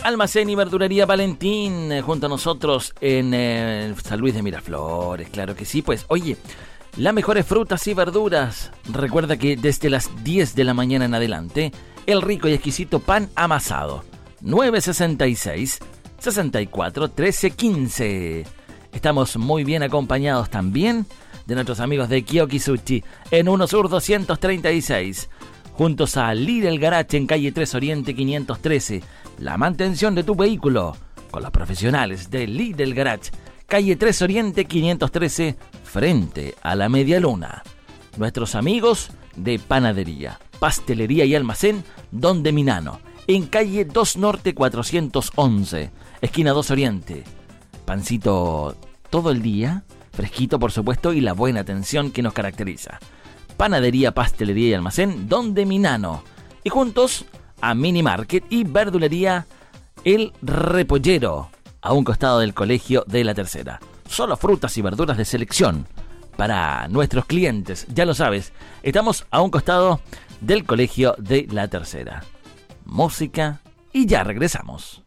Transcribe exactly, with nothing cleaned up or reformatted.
Almacén y Verdulería Valentín, eh, junto a nosotros en eh, San Luis de Miraflores, claro que sí. Pues, oye, las mejores frutas y verduras. Recuerda que desde las diez de la mañana en adelante, el rico y exquisito pan amasado. nueve sesenta y seis, sesenta y cuatro, trece, quince. Estamos muy bien acompañados también de nuestros amigos de Kiyoki Sushi en Uno Sur doscientos treinta y seis. Juntos a Lidl Garage en calle tres Oriente quinientos trece. La mantención de tu vehículo con los profesionales de Lidl Garage, calle tres Oriente quinientos trece, frente a la Media Luna. Nuestros amigos de Panadería, Pastelería y Almacén Don de Minano, en calle dos Norte cuatrocientos once, esquina dos Oriente. Pancito todo el día, fresquito por supuesto, y la buena atención que nos caracteriza. Panadería, Pastelería y Almacén Don de Minano. Y juntos a Mini Market y Verdulería El Repollero, a un costado del Colegio de la Tercera. Solo frutas y verduras de selección para nuestros clientes. Ya lo sabes, estamos a un costado del Colegio de la Tercera. Música y ya regresamos.